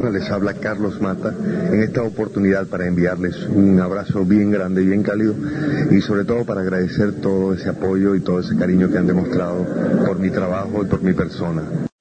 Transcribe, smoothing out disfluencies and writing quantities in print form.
Barcelona, les habla Carlos Mata, en esta oportunidad para enviarles un abrazo bien grande, bien cálido y sobre todo para agradecer todo ese apoyo y todo ese cariño que han demostrado por mi trabajo y por mi persona.